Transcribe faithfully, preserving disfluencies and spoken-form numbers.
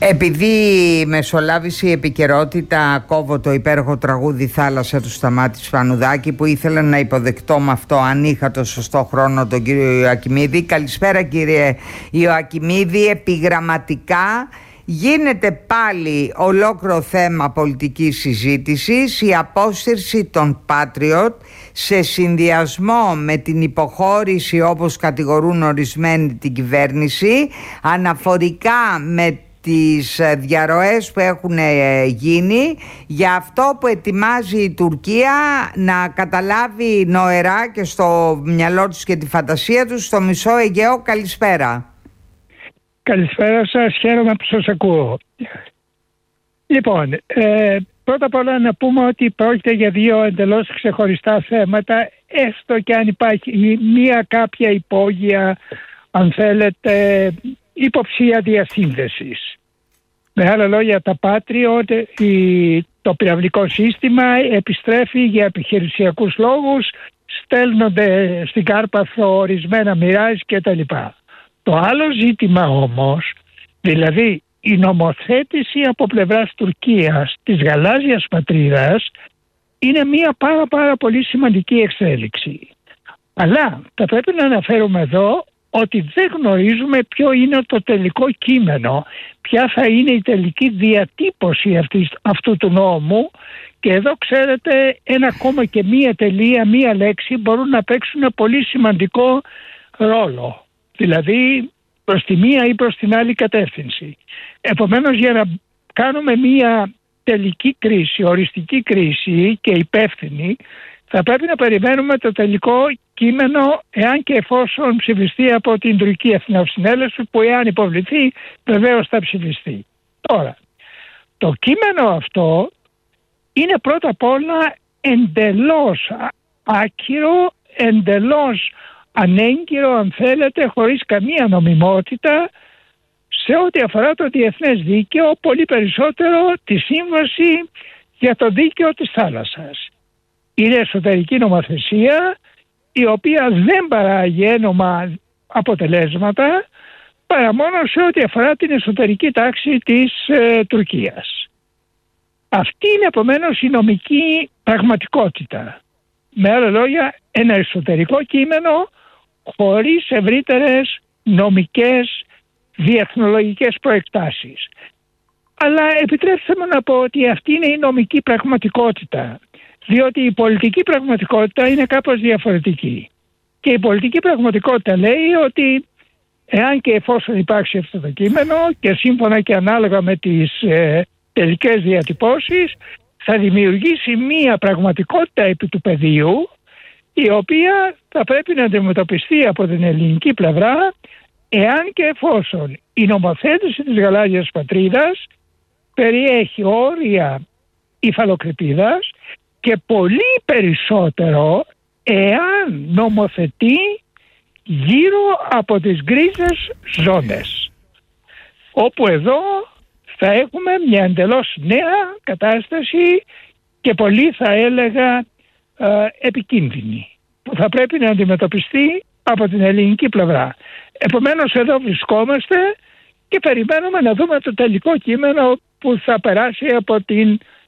Επειδή μεσολάβησε η επικαιρότητα, κόβω το υπέροχο τραγούδι «Θάλασσα» του Σταμάτη Σπανουδάκη, που ήθελα να υποδεκτώ με αυτό, αν είχα το σωστό χρόνο, τον κύριο Ιωακιμίδη. Καλησπέρα κύριε Ιωακιμίδη. Επιγραμματικά γίνεται πάλι ολόκληρο θέμα πολιτικής συζήτησης η απόσυρση των Patriot σε συνδυασμό με την υποχώρηση, όπως κατηγορούν ορισμένοι, την κυβέρνηση αναφορικά με τις διαρροές που έχουν γίνει για αυτό που ετοιμάζει η Τουρκία να καταλάβει νοερά και στο μυαλό τους και τη φαντασία τους στο Μισό Αιγαίο. Καλησπέρα. Καλησπέρα σας, χαίρομαι που σας ακούω. Λοιπόν, ε, πρώτα απ' όλα να πούμε ότι πρόκειται για δύο εντελώς ξεχωριστά θέματα, έστω και αν υπάρχει μία κάποια υπόγεια, αν θέλετε, υποψία διασύνδεσης. Με άλλα λόγια, τα Patriot, το πυραυλικό σύστημα επιστρέφει για επιχειρησιακούς λόγους, στέλνονται στην Κάρπαθο ορισμένα μοιράζ κτλ. Το άλλο ζήτημα όμως, δηλαδή η νομοθέτηση από πλευράς Τουρκίας της γαλάζιας πατρίδας, είναι μια πάρα πάρα πολύ σημαντική εξέλιξη. Αλλά θα πρέπει να αναφέρουμε εδώ ότι δεν γνωρίζουμε ποιο είναι το τελικό κείμενο, ποια θα είναι η τελική διατύπωση αυτής, αυτού του νόμου, και εδώ ξέρετε ένα κόμμα και μία τελεία, μία λέξη μπορούν να παίξουν πολύ σημαντικό ρόλο, δηλαδή προς τη μία ή προς την άλλη κατεύθυνση. Επομένως, για να κάνουμε μία τελική κρίση, οριστική κρίση και υπεύθυνη, θα πρέπει να περιμένουμε το τελικό κείμενο, εάν και εφόσον ψηφιστεί από την Τουρκική Εθνοσυνέλευση, που εάν υποβληθεί βεβαίως θα ψηφιστεί. Τώρα, το κείμενο αυτό είναι πρώτα απ' όλα εντελώς άκυρο, εντελώς ανέγκυρο, αν θέλετε, χωρίς καμία νομιμότητα σε ό,τι αφορά το διεθνές δίκαιο, πολύ περισσότερο τη Σύμβαση για το Δίκαιο της Θάλασσας. Είναι εσωτερική νομοθεσία η οποία δεν παράγει ένομα αποτελέσματα παρά μόνο σε ό,τι αφορά την εσωτερική τάξη της ε, Τουρκίας. Αυτή είναι επομένως η νομική πραγματικότητα. Με άλλα λόγια, ένα εσωτερικό κείμενο χωρίς ευρύτερες νομικές διεθνολογικές προεκτάσεις. Αλλά επιτρέψτε μου να πω ότι αυτή είναι η νομική πραγματικότητα, διότι η πολιτική πραγματικότητα είναι κάπως διαφορετική. Και η πολιτική πραγματικότητα λέει ότι εάν και εφόσον υπάρξει αυτό το κείμενο και σύμφωνα και ανάλογα με τις ε, τελικές διατυπώσεις, θα δημιουργήσει μία πραγματικότητα επί του πεδίου, η οποία θα πρέπει να αντιμετωπιστεί από την ελληνική πλευρά εάν και εφόσον η νομοθέτηση της γαλάζιας πατρίδας περιέχει όρια υφαλοκρηπίδας και πολύ περισσότερο εάν νομοθετεί γύρω από τις γκρίζες ζώνες, όπου εδώ θα έχουμε μια εντελώς νέα κατάσταση και πολύ θα έλεγα ε, επικίνδυνη, που θα πρέπει να αντιμετωπιστεί από την ελληνική πλευρά. Επομένως εδώ βρισκόμαστε και περιμένουμε να δούμε το τελικό κείμενο που θα περάσει από την